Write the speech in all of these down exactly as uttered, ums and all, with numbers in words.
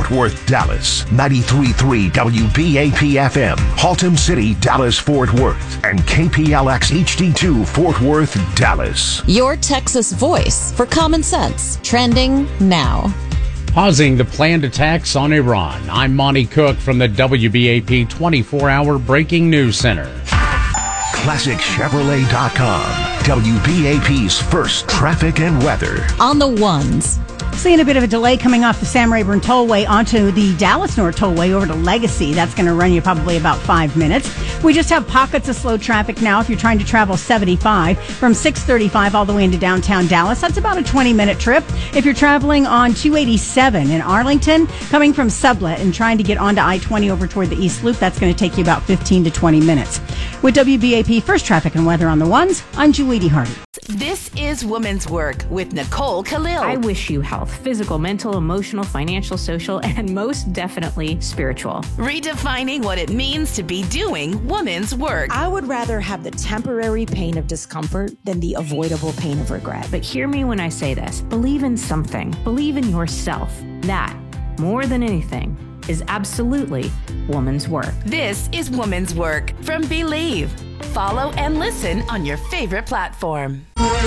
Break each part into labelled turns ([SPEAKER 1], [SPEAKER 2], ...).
[SPEAKER 1] Fort Worth, Dallas, ninety-three point three W B A P F M, Haltom City, Dallas, Fort Worth, and K P L X H D two, Fort Worth, Dallas.
[SPEAKER 2] Your Texas voice for common sense. Trending now.
[SPEAKER 3] Pausing the planned attacks on Iran. I'm Monty Cook from the W B A P twenty-four hour Breaking News Center.
[SPEAKER 1] Classic Chevrolet dot com, W B A P's first traffic and weather.
[SPEAKER 2] On the ones.
[SPEAKER 4] Seeing a bit of a delay coming off the Sam Rayburn Tollway onto the Dallas North Tollway over to Legacy. That's going to run you probably about five minutes. We just have pockets of slow traffic now if you're trying to travel seventy-five from six thirty-five all the way into downtown Dallas. That's about a twenty-minute trip. If you're traveling on two eighty-seven in Arlington, coming from Sublet and trying to get onto I twenty over toward the East Loop, that's going to take you about fifteen to twenty minutes. With W B A P First Traffic and Weather on the Ones, I'm Julie Hardy.
[SPEAKER 5] This is Women's Work with Nicole Khalil.
[SPEAKER 6] I wish you health, physical, mental, emotional, financial, social, and most definitely spiritual.
[SPEAKER 5] Redefining what it means to be doing women's work.
[SPEAKER 7] I would rather have the temporary pain of discomfort than the avoidable pain of regret.
[SPEAKER 6] But hear me when I say this. Believe in something. Believe in yourself. That, more than anything, is absolutely woman's work.
[SPEAKER 5] This is Woman's Work from Believe. Follow and listen on your favorite platform.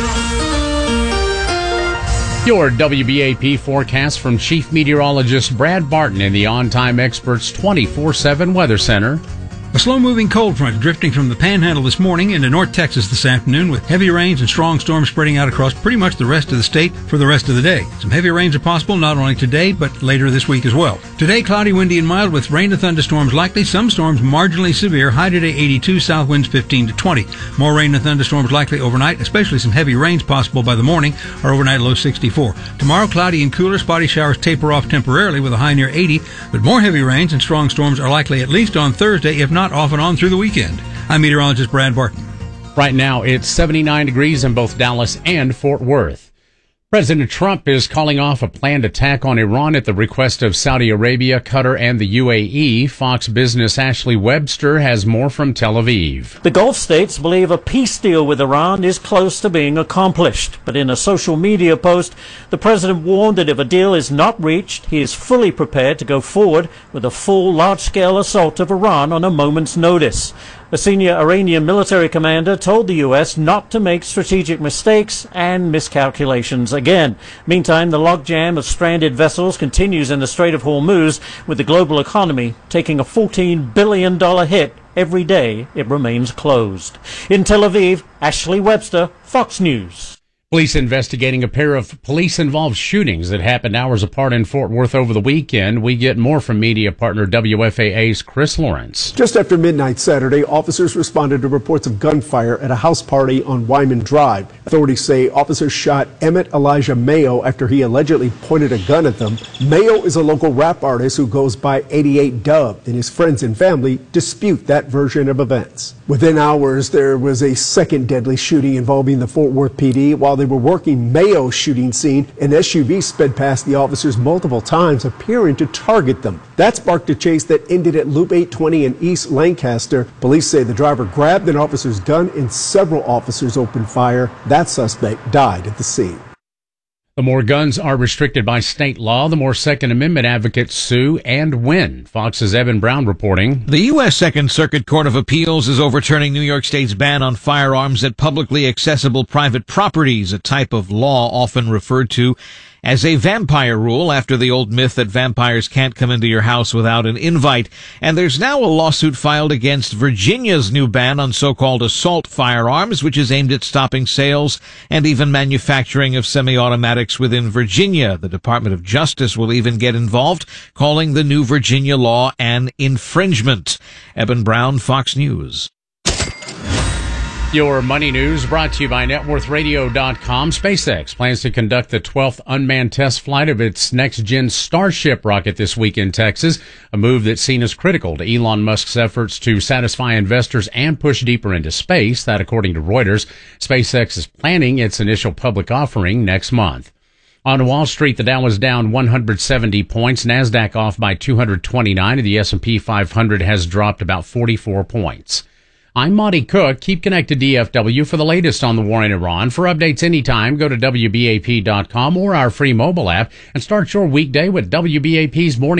[SPEAKER 3] Your W B A P forecast from Chief Meteorologist Brad Barton in the On Time Experts twenty-four seven Weather Center.
[SPEAKER 8] A slow-moving cold front drifting from the Panhandle this morning into North Texas this afternoon with heavy rains and strong storms spreading out across pretty much the rest of the state for the rest of the day. Some heavy rains are possible not only today, but later this week as well. Today, cloudy, windy, and mild with rain and thunderstorms likely. Some storms marginally severe. High today eighty-two, south winds fifteen to twenty. More rain and thunderstorms likely overnight, especially some heavy rains possible by the morning. Our overnight low sixty-four. Tomorrow, cloudy and cooler. Spotty showers taper off temporarily with a high near eighty, but more heavy rains and strong storms are likely at least on Thursday, if not off and on through the weekend. I'm meteorologist Brad Barton.
[SPEAKER 3] Right now, it's seventy-nine degrees in both Dallas and Fort Worth. President Trump is calling off a planned attack on Iran at the request of Saudi Arabia, Qatar, and the U A E. Fox Business' Ashley Webster has more from Tel Aviv.
[SPEAKER 9] The Gulf states believe a peace deal with Iran is close to being accomplished. But in a social media post, the president warned that if a deal is not reached, he is fully prepared to go forward with a full large-scale assault of Iran on a moment's notice. A senior Iranian military commander told the U S not to make strategic mistakes and miscalculations again. Meantime, the logjam of stranded vessels continues in the Strait of Hormuz, with the global economy taking a fourteen billion dollars hit every day it remains closed. In Tel Aviv, Ashley Webster, Fox News.
[SPEAKER 3] Police investigating a pair of police-involved shootings that happened hours apart in Fort Worth over the weekend. We get more from media partner W F A A's Chris Lawrence.
[SPEAKER 10] Just after midnight Saturday, officers responded to reports of gunfire at a house party on Wyman Drive. Authorities say officers shot Emmett Elijah Mayo after he allegedly pointed a gun at them. Mayo is a local rap artist who goes by eighty-eight Dub, and his friends and family dispute that version of events. Within hours, there was a second deadly shooting involving the Fort Worth P D. While they were working Mayo's shooting scene, an S U V sped past the officers multiple times, appearing to target them. That sparked a chase that ended at Loop eight twenty in East Lancaster. Police say the driver grabbed an officer's gun and several officers opened fire. That suspect died at the scene.
[SPEAKER 3] The more guns are restricted by state law, the more Second Amendment advocates sue and win. Fox's Evan Brown reporting.
[SPEAKER 11] The U S Second Circuit Court of Appeals is overturning New York State's ban on firearms at publicly accessible private properties, a type of law often referred to as a vampire rule after the old myth that vampires can't come into your house without an invite. And there's now a lawsuit filed against Virginia's new ban on so-called assault firearms, which is aimed at stopping sales and even manufacturing of semi-automatics within Virginia. The Department of Justice will even get involved, calling the new Virginia law an infringement. Eben Brown, Fox News.
[SPEAKER 3] Your money news brought to you by net worth radio dot com. SpaceX plans to conduct the twelfth unmanned test flight of its next-gen Starship rocket this week in Texas, a move that's seen as critical to Elon Musk's efforts to satisfy investors and push deeper into space. That, according to Reuters. SpaceX is planning its initial public offering next month. On Wall Street, the Dow was down one hundred seventy points, NASDAQ off by two hundred twenty-nine, and the S and P five hundred has dropped about forty-four points. I'm Monty Cook. Keep connected to D F W for the latest on the war in Iran. For updates anytime, go to W B A P dot com or our free mobile app and start your weekday with W B A P's Morning